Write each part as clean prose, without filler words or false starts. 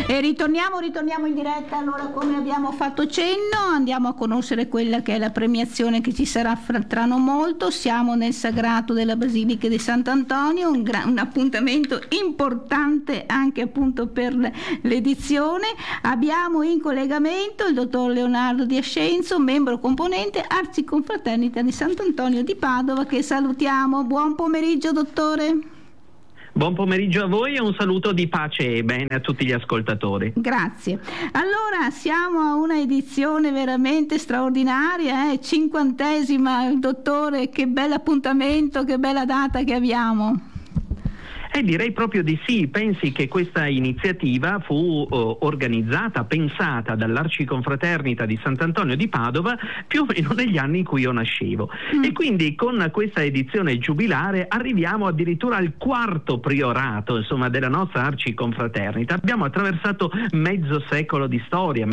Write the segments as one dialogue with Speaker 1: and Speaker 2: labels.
Speaker 1: E ritorniamo in diretta. Allora, come abbiamo fatto cenno, andiamo a conoscere quella che è la premiazione che ci sarà tra non molto. Siamo nel sagrato della Basilica di Sant'Antonio, un appuntamento importante anche appunto per l'edizione. Abbiamo in collegamento il dottor Leonardo Di Ascenzo, membro componente Arciconfraternita di Sant'Antonio di Padova, che salutiamo. Buon pomeriggio, dottore.
Speaker 2: Buon pomeriggio a voi e un saluto di pace e bene a tutti gli ascoltatori.
Speaker 1: Grazie. Allora, siamo a una edizione veramente straordinaria, 50ª, dottore, che bell'appuntamento, che bella data che abbiamo.
Speaker 2: Direi proprio di sì. Pensi che questa iniziativa fu organizzata, pensata dall'Arciconfraternita di Sant'Antonio di Padova più o meno negli anni in cui io nascevo. E quindi con questa edizione giubilare arriviamo addirittura al 4° priorato, insomma, della nostra Arciconfraternita. Abbiamo attraversato mezzo secolo di storia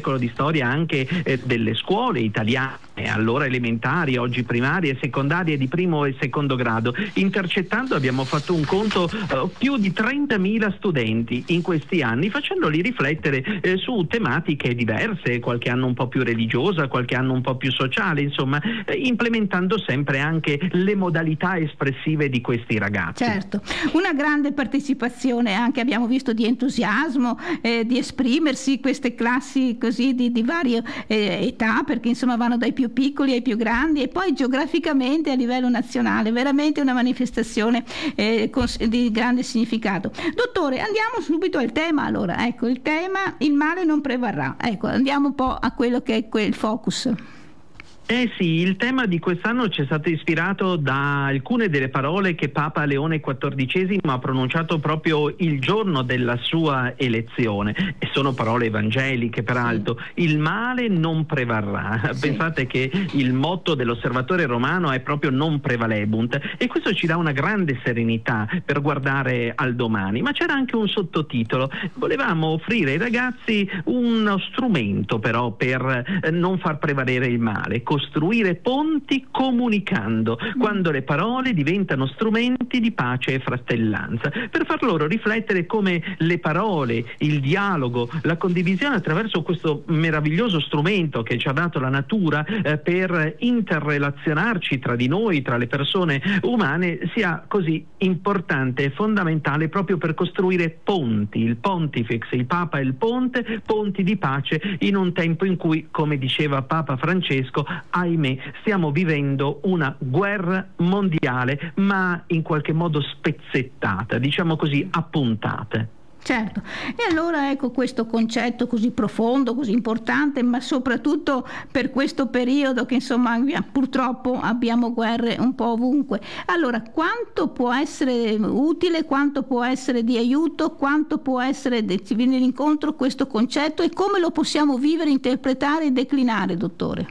Speaker 2: anche delle scuole italiane, allora elementari, oggi primarie e secondarie di primo e secondo grado. Intercettando abbiamo fatto un conto più di 30.000 studenti in questi anni, facendoli riflettere su tematiche diverse, qualche anno un po' più religiosa, qualche anno un po' più sociale, insomma, implementando sempre anche le modalità espressive di questi ragazzi.
Speaker 1: Certo, una grande partecipazione anche, abbiamo visto, di entusiasmo, di esprimersi queste classi così di varie età, perché insomma vanno dai più piccoli ai più grandi, e poi geograficamente a livello nazionale, veramente una manifestazione di grande significato. Dottore, andiamo subito al tema. Allora, ecco, il tema: il male non prevarrà. Ecco, andiamo un po' a quello che è il focus.
Speaker 2: Sì, il tema di quest'anno ci è stato ispirato da alcune delle parole che Papa Leone XIV ha pronunciato proprio il giorno della sua elezione, e sono parole evangeliche peraltro. Sì. Il male non prevarrà. Sì. Pensate che il motto dell'Osservatore Romano è proprio non prevalebunt, e questo ci dà una grande serenità per guardare al domani. Ma c'era anche un sottotitolo: volevamo offrire ai ragazzi uno strumento però per non far prevalere il male, costruire ponti comunicando, quando le parole diventano strumenti di pace e fratellanza, per far loro riflettere come le parole, il dialogo, la condivisione attraverso questo meraviglioso strumento che ci ha dato la natura per interrelazionarci tra di noi, tra le persone umane, sia così importante e fondamentale proprio per costruire ponti, il pontifex, il Papa e il ponte, ponti di pace in un tempo in cui, come diceva Papa Francesco, ahimè, stiamo vivendo una guerra mondiale, ma in qualche modo spezzettata, diciamo così, a puntate.
Speaker 1: Certo, e allora ecco questo concetto così profondo, così importante, ma soprattutto per questo periodo che insomma purtroppo abbiamo guerre un po' ovunque. Allora, quanto può essere utile, quanto può essere di aiuto, quanto può essere ci viene incontro questo concetto, e come lo possiamo vivere, interpretare e declinare, dottore?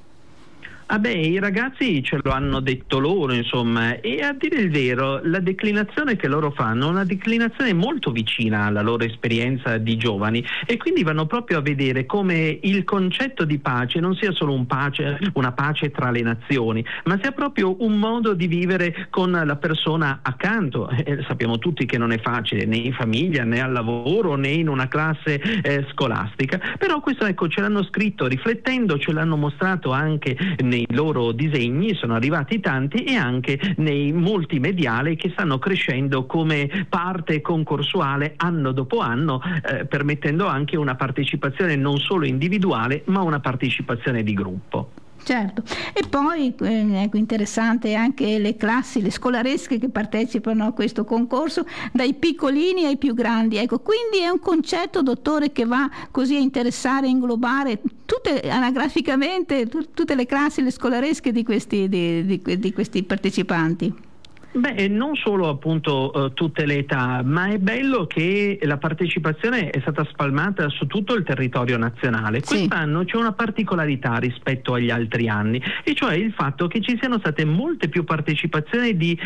Speaker 2: I ragazzi ce lo hanno detto loro, insomma, e a dire il vero la declinazione che loro fanno è una declinazione molto vicina alla loro esperienza di giovani, e quindi vanno proprio a vedere come il concetto di pace non sia solo una pace tra le nazioni, ma sia proprio un modo di vivere con la persona accanto. Sappiamo tutti che non è facile né in famiglia, né al lavoro, né in una classe scolastica, però questo, ecco, ce l'hanno scritto riflettendo, ce l'hanno mostrato anche nei loro disegni, sono arrivati tanti, e anche nei multimediali che stanno crescendo come parte concorsuale anno dopo anno, permettendo anche una partecipazione non solo individuale ma una partecipazione di gruppo.
Speaker 1: Certo, e poi ecco, interessante anche le classi, le scolaresche che partecipano a questo concorso, dai piccolini ai più grandi. Ecco, quindi è un concetto, dottore, che va così a interessare, inglobare anagraficamente tutte le classi, le scolaresche di questi partecipanti.
Speaker 2: Non solo appunto tutte le età, ma è bello che la partecipazione è stata spalmata su tutto il territorio nazionale. Sì. Quest'anno c'è una particolarità rispetto agli altri anni, e cioè il fatto che ci siano state molte più partecipazioni di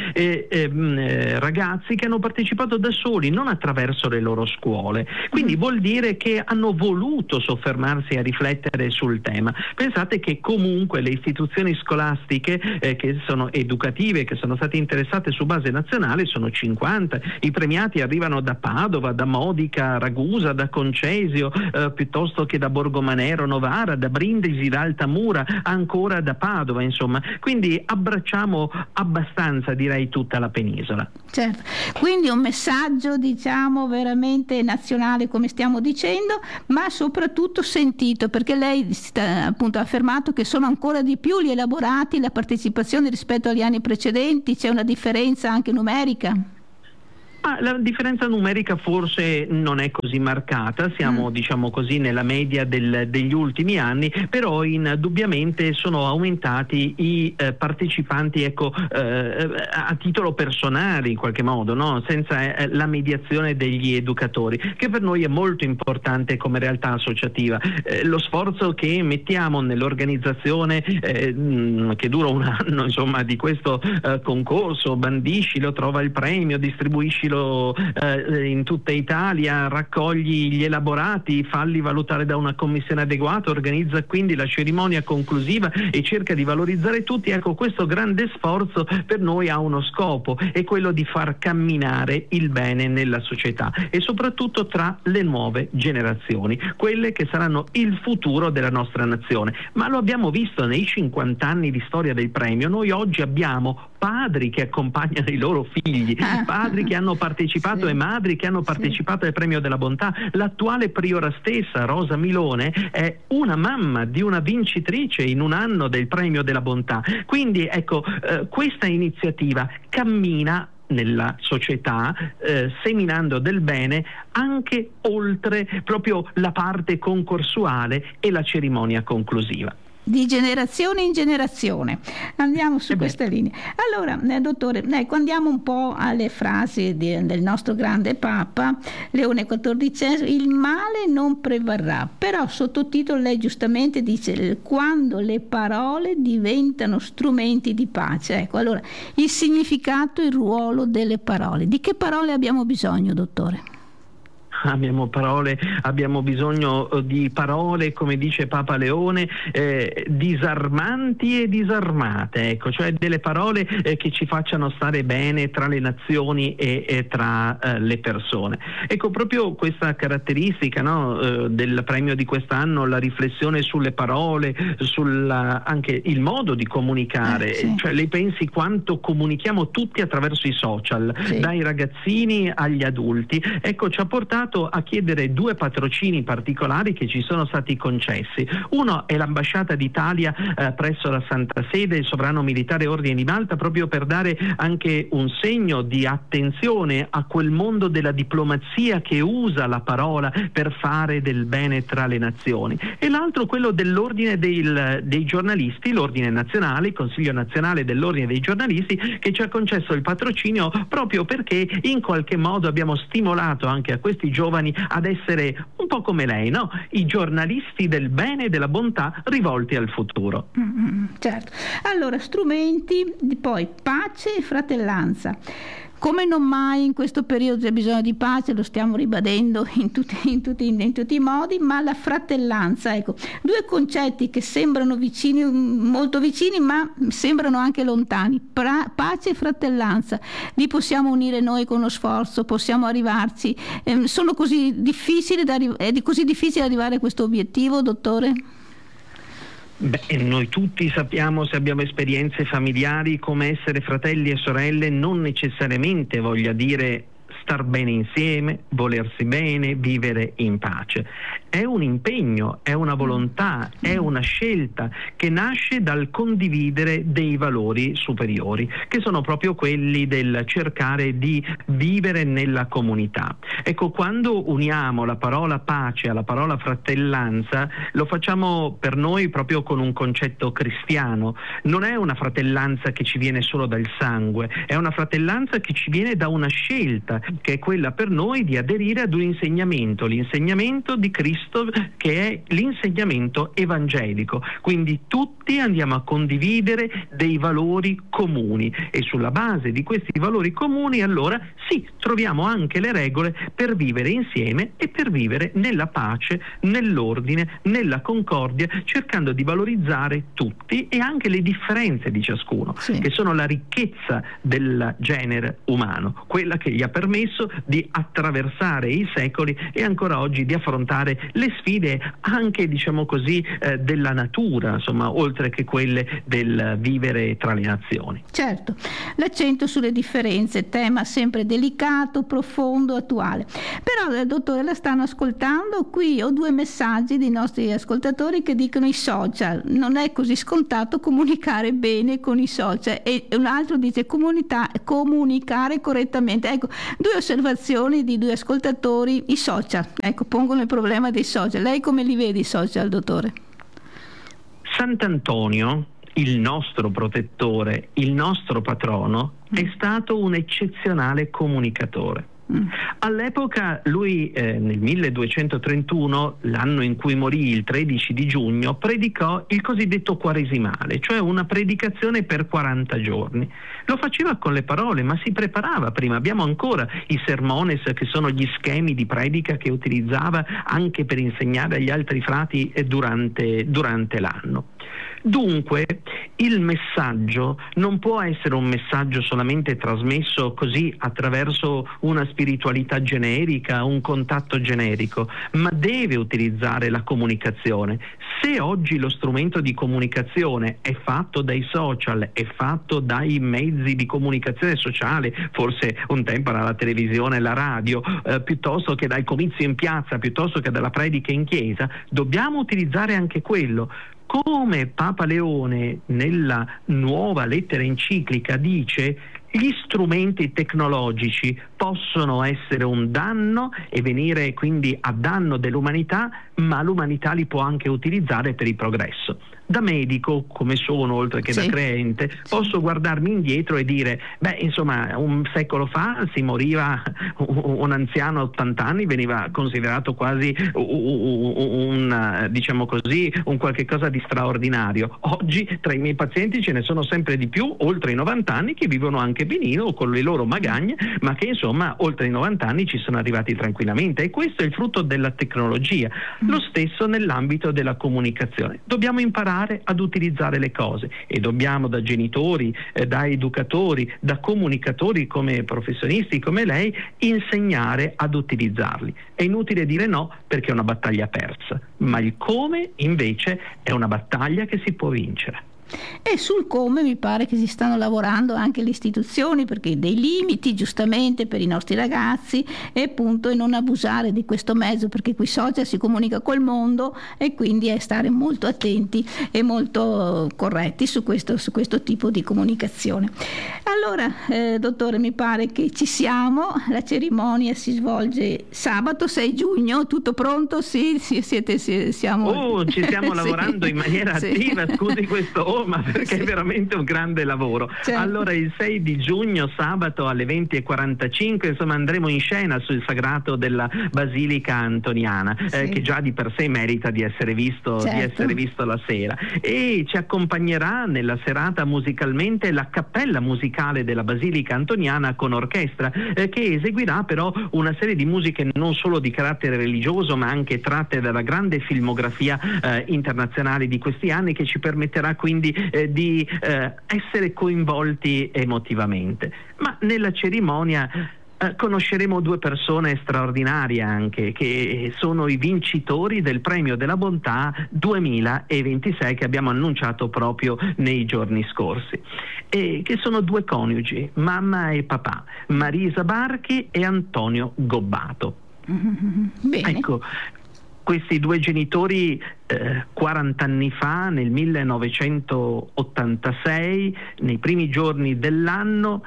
Speaker 2: ragazzi che hanno partecipato da soli, non attraverso le loro scuole. Quindi vuol dire che hanno voluto soffermarsi a riflettere sul tema. Pensate che comunque le istituzioni scolastiche che sono educative, che sono state interessate risultate su base nazionale sono 50. I premiati arrivano da Padova, da Modica, Ragusa, da Concesio, piuttosto che da Borgomanero, Novara, da Brindisi, da Altamura, ancora da Padova, insomma. Quindi abbracciamo abbastanza, direi, tutta la penisola.
Speaker 1: Certo, quindi un messaggio, diciamo, veramente nazionale, come stiamo dicendo, ma soprattutto sentito, perché lei appunto ha affermato che sono ancora di più gli elaborati, la partecipazione rispetto agli anni precedenti. C'è una differenza anche numerica?
Speaker 2: La differenza numerica forse non è così marcata, siamo diciamo così nella media degli ultimi anni, però indubbiamente sono aumentati i partecipanti, ecco, a titolo personale in qualche modo, no? Senza la mediazione degli educatori, che per noi è molto importante come realtà associativa. Lo sforzo che mettiamo nell'organizzazione che dura un anno, insomma, di questo concorso, bandiscilo, trova il premio, distribuisci in tutta Italia, raccogli gli elaborati, falli valutare da una commissione adeguata, organizza quindi la cerimonia conclusiva e cerca di valorizzare tutti. Ecco, questo grande sforzo per noi ha uno scopo, è quello di far camminare il bene nella società e soprattutto tra le nuove generazioni, quelle che saranno il futuro della nostra nazione. Ma lo abbiamo visto nei 50 anni di storia del premio. Noi oggi abbiamo padri che accompagnano i loro figli, padri che hanno partecipato e madri che hanno partecipato al premio della bontà. L'attuale priora stessa, Rosa Milone, è una mamma di una vincitrice in un anno del premio della bontà. Quindi ecco, questa iniziativa cammina nella società, seminando del bene anche oltre proprio la parte concorsuale e la cerimonia conclusiva.
Speaker 1: Di generazione in generazione andiamo su queste linee. Allora, dottore, ecco, andiamo un po' alle frasi del nostro grande Papa Leone XIV. Il male non prevarrà, però sottotitolo lei giustamente dice: quando le parole diventano strumenti di pace. Ecco, allora, il significato e il ruolo delle parole. Di che parole abbiamo bisogno, dottore?
Speaker 2: Abbiamo bisogno di parole, come dice Papa Leone, disarmanti e disarmate, ecco, cioè delle parole che ci facciano stare bene tra le nazioni e tra le persone. Ecco, proprio questa caratteristica, no, del premio di quest'anno, la riflessione sulle parole, anche il modo di comunicare,
Speaker 1: sì.
Speaker 2: Cioè lei pensi quanto comunichiamo tutti attraverso i social, sì, dai ragazzini agli adulti. Ecco, ci ha portato a chiedere 2 patrocini particolari che ci sono stati concessi. Uno è l'ambasciata d'Italia presso la Santa Sede, il Sovrano Militare Ordine di Malta, proprio per dare anche un segno di attenzione a quel mondo della diplomazia che usa la parola per fare del bene tra le nazioni. E l'altro quello dell'Ordine dei giornalisti, l'Ordine Nazionale, il Consiglio Nazionale dell'Ordine dei Giornalisti, che ci ha concesso il patrocinio proprio perché in qualche modo abbiamo stimolato anche a questi giovani ad essere un po' come lei, no? I giornalisti del bene e della bontà rivolti al futuro.
Speaker 1: Certo. Allora, strumenti, poi pace e fratellanza. Come non mai in questo periodo c'è bisogno di pace, lo stiamo ribadendo in tutti i modi, ma la fratellanza, ecco, 2 concetti che sembrano vicini, molto vicini, ma sembrano anche lontani. Pace e fratellanza, li possiamo unire noi con lo sforzo, possiamo arrivarci. Sono così difficili è così difficile arrivare a questo obiettivo, dottore?
Speaker 2: Beh, noi tutti sappiamo, se abbiamo esperienze familiari, come essere fratelli e sorelle non necessariamente voglia dire star bene insieme, volersi bene, vivere in pace. È un impegno, è una volontà, è una scelta che nasce dal condividere dei valori superiori, che sono proprio quelli del cercare di vivere nella comunità. Ecco, quando uniamo la parola pace alla parola fratellanza, lo facciamo per noi proprio con un concetto cristiano. Non è una fratellanza che ci viene solo dal sangue, è una fratellanza che ci viene da una scelta che è quella per noi di aderire ad un insegnamento, l'insegnamento di Cristo, che è l'insegnamento evangelico. Quindi tutti andiamo a condividere dei valori comuni e sulla base di questi valori comuni allora sì, troviamo anche le regole per vivere insieme e per vivere nella pace, nell'ordine, nella concordia, cercando di valorizzare tutti e anche le differenze di ciascuno, che sono la ricchezza del genere umano, quella che gli ha permesso di attraversare i secoli e ancora oggi di affrontare le sfide anche, diciamo così, della natura, insomma, oltre che quelle del vivere tra le nazioni.
Speaker 1: Certo, l'accento sulle differenze, tema sempre delicato, profondo, attuale. Però, dottore, la stanno ascoltando, qui ho 2 messaggi dei nostri ascoltatori che dicono i social, non è così scontato comunicare bene con i social, e un altro dice comunicare correttamente. Ecco, 2 osservazioni di 2 ascoltatori. I social, ecco, pongono il problema dei social. Lei come li vede i social, dottore?
Speaker 2: Sant'Antonio, il nostro protettore, il nostro patrono, è stato un eccezionale comunicatore. All'epoca lui nel 1231, l'anno in cui morì, il 13 di giugno, predicò il cosiddetto quaresimale, cioè una predicazione per 40 giorni. Lo faceva con le parole, ma si preparava prima. Abbiamo ancora i sermones, che sono gli schemi di predica che utilizzava anche per insegnare agli altri frati durante l'anno. Dunque il messaggio non può essere un messaggio solamente trasmesso così attraverso una spiritualità generica, un contatto generico, ma deve utilizzare la comunicazione. Se oggi lo strumento di comunicazione è fatto dai social, è fatto dai mezzi di comunicazione sociale, forse un tempo era la televisione e la radio, piuttosto che dal comizio in piazza, piuttosto che dalla predica in chiesa, dobbiamo utilizzare anche quello. Come Papa Leone nella nuova lettera enciclica dice, gli strumenti tecnologici possono essere un danno e venire quindi a danno dell'umanità, ma l'umanità li può anche utilizzare per il progresso. Da medico, come sono, oltre che da credente, posso guardarmi indietro e dire, insomma, un secolo fa si moriva un anziano a 80 anni, veniva considerato quasi diciamo così, un qualche cosa di straordinario. Oggi tra i miei pazienti ce ne sono sempre di più, oltre i 90 anni, che vivono anche benino con le loro magagne, ma che insomma oltre i 90 anni ci sono arrivati tranquillamente, e questo è il frutto della tecnologia. Lo stesso nell'ambito della comunicazione. Dobbiamo imparare ad utilizzare le cose e dobbiamo, da genitori, da educatori, da comunicatori come professionisti come lei, insegnare ad utilizzarli. È inutile dire no, perché è una battaglia persa, ma il come invece è una battaglia che si può vincere.
Speaker 1: E sul come mi pare che si stanno lavorando anche le istituzioni, perché dei limiti giustamente per i nostri ragazzi, e appunto e non abusare di questo mezzo, perché qui social si comunica col mondo e quindi è stare molto attenti e molto corretti su questo tipo di comunicazione. Allora dottore, mi pare che ci siamo, la cerimonia si svolge sabato 6 giugno, tutto pronto? Sì, siamo
Speaker 2: ci stiamo lavorando in maniera attiva, scusi questo ma perché è veramente un grande lavoro. Certo. Allora il 6 di giugno, sabato alle 20:45, insomma andremo in scena sul sagrato della Basilica Antoniana, che già di per sé merita di essere visto, di essere visto la sera, e ci accompagnerà nella serata musicalmente la cappella musicale della Basilica Antoniana con orchestra, che eseguirà però una serie di musiche non solo di carattere religioso, ma anche tratte dalla grande filmografia internazionale di questi anni, che ci permetterà quindi di essere coinvolti emotivamente. Ma nella cerimonia conosceremo 2 persone straordinarie anche, che sono i vincitori del Premio della Bontà 2026 che abbiamo annunciato proprio nei giorni scorsi, e che sono 2 coniugi, mamma e papà, Marisa Barchi e Antonio Gobbato.
Speaker 1: Bene.
Speaker 2: Ecco, questi 2 genitori 40 anni fa, nel 1986, nei primi giorni dell'anno,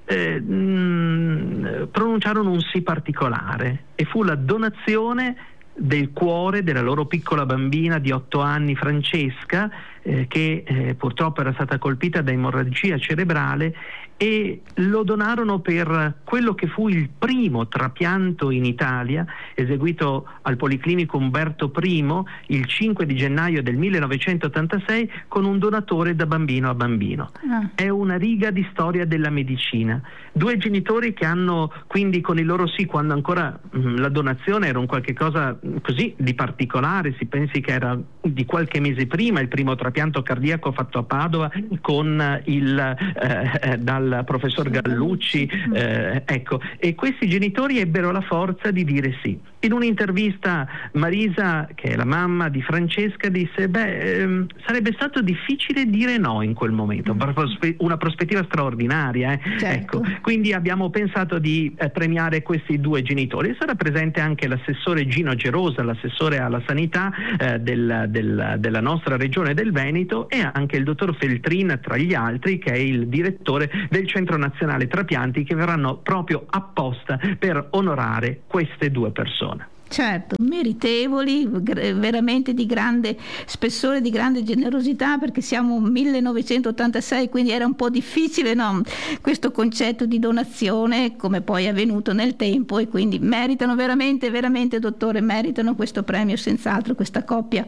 Speaker 2: pronunciarono un sì particolare, e fu la donazione del cuore della loro piccola bambina di 8 anni, Francesca, che purtroppo era stata colpita da emorragia cerebrale e lo donarono per quello che fu il primo trapianto in Italia, eseguito al Policlinico Umberto I il 5 di gennaio del 1986 con un donatore da bambino a bambino. È una riga di storia della medicina. Due genitori che hanno quindi con il loro sì, quando ancora la donazione era un qualche cosa così di particolare, si pensi che era di qualche mese prima il primo trapianto cardiaco fatto a Padova con dal professor Gallucci, ecco, e questi genitori ebbero la forza di dire sì. In un'intervista Marisa, che è la mamma di Francesca, disse sarebbe stato difficile dire no in quel momento, una prospettiva straordinaria,
Speaker 1: certo.
Speaker 2: Ecco, quindi abbiamo pensato di premiare questi due genitori. Sarà presente anche l'assessore Gino Gerosa, l'assessore alla sanità della nostra regione del Veneto, e anche il dottor Feltrin tra gli altri, che è il direttore del Centro Nazionale Trapianti, che verranno proprio apposta per onorare queste due persone.
Speaker 1: Certo, meritevoli, veramente di grande spessore, di grande generosità, perché siamo 1986, quindi era un po' difficile, no? Questo concetto di donazione, come poi è avvenuto nel tempo, e quindi meritano veramente, dottore, meritano questo premio senz'altro, questa coppia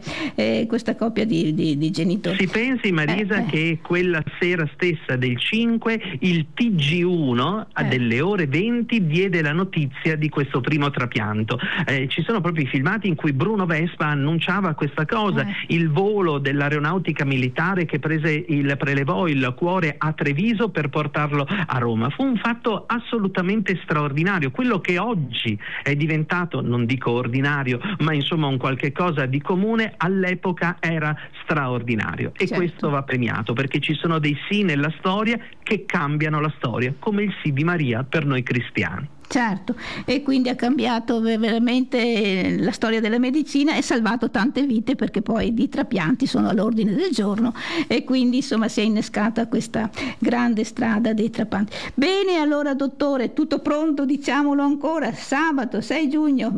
Speaker 1: di genitori.
Speaker 2: Si pensi, Marisa, che quella sera stessa del 5 il TG1 delle ore 20 diede la notizia di questo primo trapianto. Ci sono proprio i filmati in cui Bruno Vespa annunciava questa cosa, il volo dell'aeronautica militare che prelevò il cuore a Treviso per portarlo a Roma. Fu un fatto assolutamente straordinario, quello che oggi è diventato, non dico ordinario, ma insomma un qualche cosa di comune, all'epoca era straordinario, e
Speaker 1: certo.
Speaker 2: Questo va premiato, perché ci sono dei sì nella storia che cambiano la storia, come il sì di Maria per noi cristiani.
Speaker 1: Certo, e quindi ha cambiato veramente la storia della medicina e salvato tante vite, perché poi i trapianti sono all'ordine del giorno, e quindi insomma si è innescata questa grande strada dei trapianti. Bene, allora dottore, tutto pronto, diciamolo ancora, sabato 6 giugno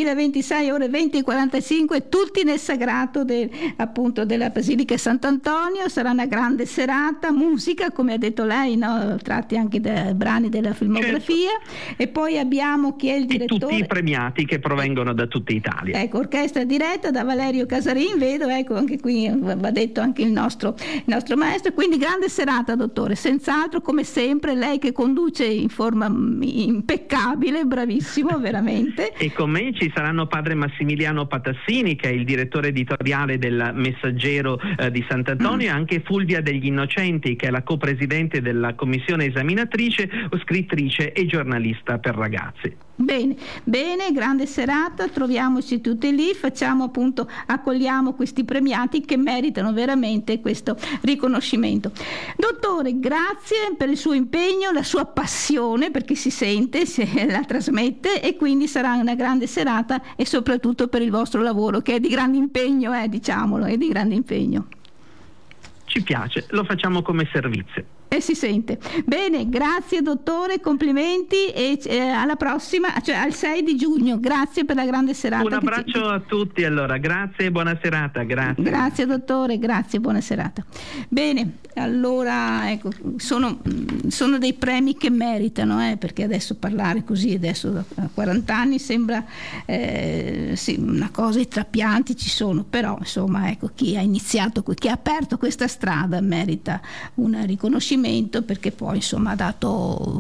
Speaker 1: 2026 ore 20:45, tutti nel sagrato appunto della Basilica Sant'Antonio. Sarà una grande serata, musica come ha detto lei, no? Tratti anche da brani della filmografia, certo. E poi abbiamo chi è il direttore,
Speaker 2: e tutti i premiati che provengono da tutta Italia.
Speaker 1: Ecco, orchestra diretta da Valerio Casarin, vedo, ecco, anche qui va detto anche il nostro maestro. Quindi grande serata, dottore, senz'altro, come sempre, lei che conduce in forma impeccabile, bravissimo veramente.
Speaker 2: E con me ci saranno padre Massimiliano Patassini, che è il direttore editoriale del Messaggero di Sant'Antonio, e anche Fulvia degli Innocenti, che è la copresidente della commissione esaminatrice, scrittrice e giornalista per ragazzi.
Speaker 1: Bene, grande serata, troviamoci tutti lì, accogliamo questi premiati che meritano veramente questo riconoscimento. Dottore, grazie per il suo impegno, la sua passione, perché si sente, la trasmette, e quindi sarà una grande serata, e soprattutto per il vostro lavoro, che è di grande impegno, diciamolo, è di grande impegno.
Speaker 2: Ci piace, lo facciamo come servizio.
Speaker 1: E si sente. Bene, grazie dottore, complimenti, e alla prossima, cioè al 6 di giugno. Grazie per la grande serata.
Speaker 2: Un abbraccio a tutti, allora, grazie e buona serata.
Speaker 1: Grazie dottore, grazie, buona serata. Bene, allora ecco, sono dei premi che meritano, perché adesso parlare così, adesso a 40 anni sembra sì, una cosa, i trapianti ci sono, però insomma ecco, chi ha iniziato, chi ha aperto questa strada merita un riconoscimento, perché poi insomma ha dato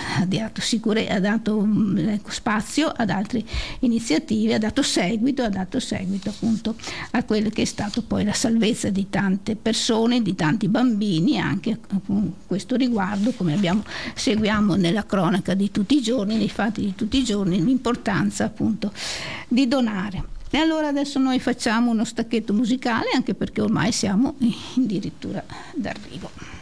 Speaker 1: spazio ad altre iniziative, ha dato seguito appunto a quello che è stato poi la salvezza di tante persone, di tanti bambini, anche con questo riguardo, come seguiamo nella cronaca di tutti i giorni, nei fatti di tutti i giorni, l'importanza appunto di donare. E allora adesso noi facciamo uno stacchetto musicale, anche perché ormai siamo addirittura d'arrivo.